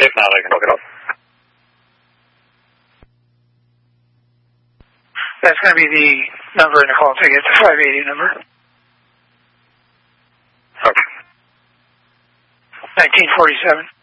If not, I can look it up. That's going to be the number in the call ticket, the 580 number. Okay. 1947.